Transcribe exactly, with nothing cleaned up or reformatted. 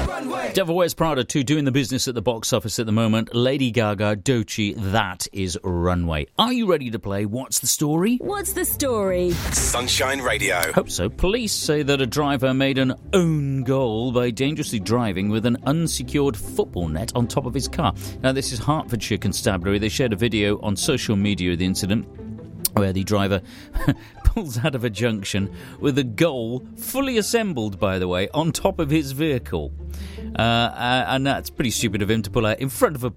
Devil Wears Prada two doing the business at the box office at the moment. Lady Gaga, Doechii, that is Runway. Are you ready to play What's the Story? What's the story? Sunshine Radio. Hope so. Police say that a driver made an own goal by dangerously driving with an unsecured football net on top of his car. Now, this is Hertfordshire Constabulary. They shared a video on social media of the incident where the driver pulls out of a junction with a goal fully assembled, by the way, on top of his vehicle. Uh, and that's pretty stupid of him to pull out in front of a